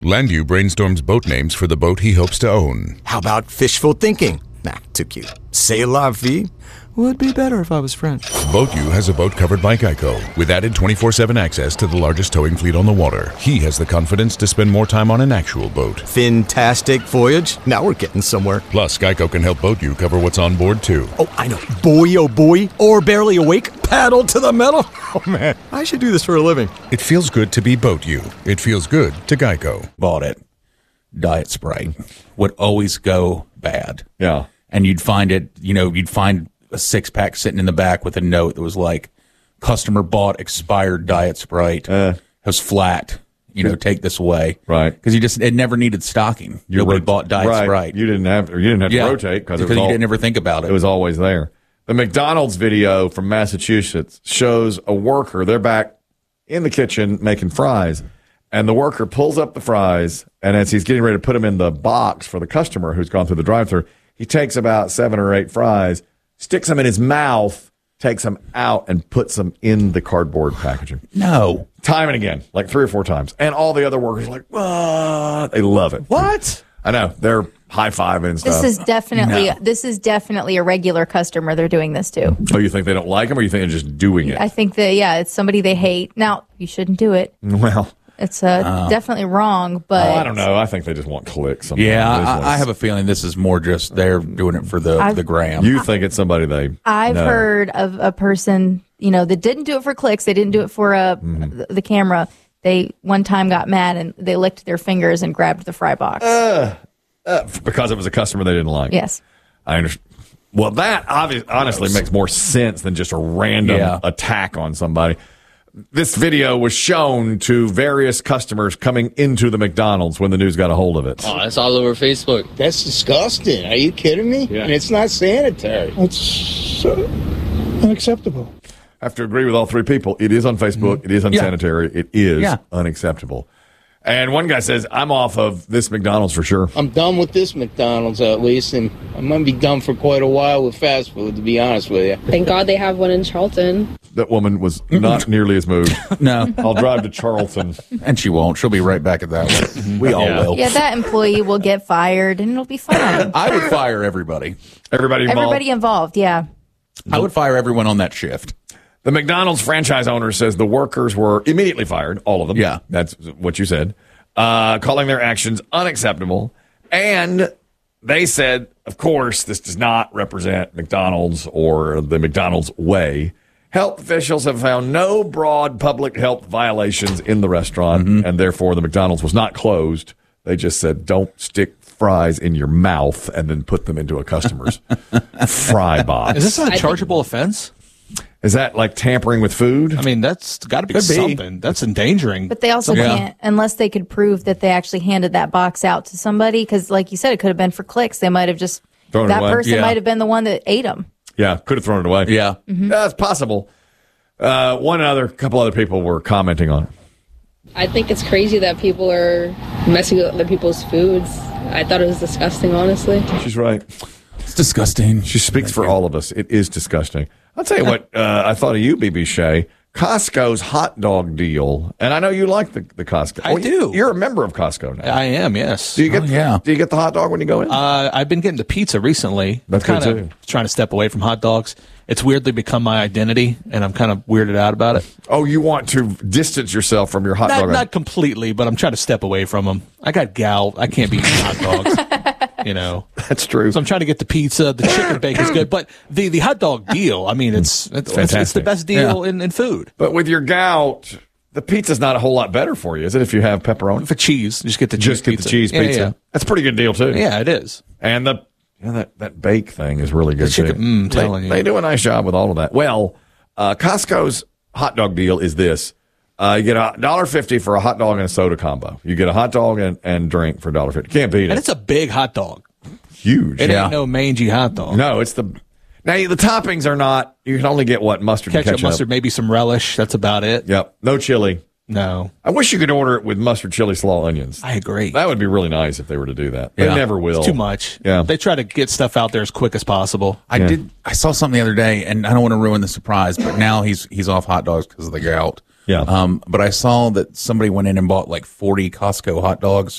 Landu brainstorms boat names for the boat he hopes to own. How about fishful thinking? Nah, too cute. C'est la vie would be better if I was French. BoatU has a boat covered by Geico, with added 24/7 access to the largest towing fleet on the water. He has the confidence to spend more time on an actual boat. Fantastic voyage. Now we're getting somewhere. Plus, Geico can help BoatU cover what's on board, too. Oh, I know. Boy, oh boy. Or barely awake. Paddle to the metal. Oh, man. I should do this for a living. It feels good to be BoatU. It feels good to Geico. Bought it. Diet Sprite would always go bad. Yeah. And you'd find it, you'd find a 6-pack sitting in the back with a note that was like, customer bought expired Diet Sprite. It was flat. Take this away. Right. Because it never needed stocking. Nobody bought Diet Sprite. You didn't have to rotate because you didn't ever think about it. It was always there. The McDonald's video from Massachusetts shows a worker. They're back in the kitchen making fries, and the worker pulls up the fries, and as he's getting ready to put them in the box for the customer who's gone through the drive-thru, he takes about 7 or 8 fries, sticks them in his mouth, takes them out, and puts them in the cardboard packaging. No. Time and again, like 3 or 4 times. And all the other workers are like, what? They love it. What? I know. They're high-fiving and stuff. This is definitely a regular customer they're doing this to. Oh, you think they don't like them, or you think they're just doing it? I think that, it's somebody they hate. Now, you shouldn't do it. Well, it's definitely wrong, but... I don't know. I think they just want clicks. Sometimes. Yeah, I have a feeling this is more just they're doing it for the gram. You think it's somebody they I've know. heard of a person, that didn't do it for clicks. They didn't do it for the camera. They one time got mad and they licked their fingers and grabbed the fry box. Because it was a customer they didn't like. Yes. I understand. Well, that honestly makes more sense than just a random attack on somebody. This video was shown to various customers coming into the McDonald's when the news got a hold of it. Oh, that's all over Facebook. That's disgusting. Are you kidding me? Yeah. And it's not sanitary. It's unacceptable. I have to agree with all 3 people. It is on Facebook. It is unsanitary. It is unacceptable. And one guy says, I'm off of this McDonald's for sure. I'm done with this McDonald's at least, and I'm going to be done for quite a while with fast food, to be honest with you. Thank God they have one in Charlton. That woman was not nearly as moved. No. I'll drive to Charlton. And she won't. She'll be right back at that one. We all will. Yeah, that employee will get fired, and it'll be fine. I would fire everybody. Everybody involved, yeah. I would fire everyone on that shift. The McDonald's franchise owner says the workers were immediately fired, all of them. Yeah. That's what you said. Calling their actions unacceptable. And they said, of course, this does not represent McDonald's or the McDonald's way. Health officials have found no broad public health violations in the restaurant, and therefore the McDonald's was not closed. They just said, don't stick fries in your mouth and then put them into a customer's fry box. Is this a chargeable offense? Is that like tampering with food? I mean, that's got to be something. That's endangering. But they also can't, unless they could prove that they actually handed that box out to somebody, because like you said, it could have been for clicks. They might have just, that person might have been the one that ate them. Yeah, could have thrown it away. Yeah. That's possible. Couple other people were commenting on it. I think it's crazy that people are messing with other people's foods. I thought it was disgusting, honestly. She's right. It's disgusting. She speaks for all of us. It is disgusting. I'll tell you what I thought of you, BB Shea. Costco's hot dog deal, and I know you like the Costco. I do. You're a member of Costco now. I am, yes. Do you get Do you get the hot dog when you go in? I've been getting the pizza recently. That's I'm good, too. trying to step away from hot dogs. It's weirdly become my identity, and I'm kind of weirded out about it. Oh, you want to distance yourself from your hot dog? Not completely, but I'm trying to step away from them. I got gout. I can't be eating hot dogs. That's true. So I'm trying to get the pizza. The chicken bacon's good, but the hot dog deal, I mean, it's fantastic. It's the best deal in food. But with your gout, the pizza's not a whole lot better for you, is it? If you have pepperoni for cheese, just get the cheese pizza. The cheese pizza. Yeah. That's a pretty good deal too. Yeah, it is. And that bake thing is really good too. Telling you, they do a nice job with all of that. Well, Costco's hot dog deal is this. You get $1.50 for a hot dog and a soda combo. You get a hot dog and drink for $1.50. Can't beat it. And it's a big hot dog. Huge. It ain't no mangy hot dog. No, it's the toppings are not. You can only get mustard, ketchup, mustard, maybe some relish. That's about it. Yep. No chili. No. I wish you could order it with mustard, chili, slaw, onions. I agree. That would be really nice if they were to do that. They never will. It's too much. Yeah. They try to get stuff out there as quick as possible. I saw something the other day, and I don't want to ruin the surprise, but now he's off hot dogs because of the gout. Yeah. But I saw that somebody went in and bought like 40 Costco hot dogs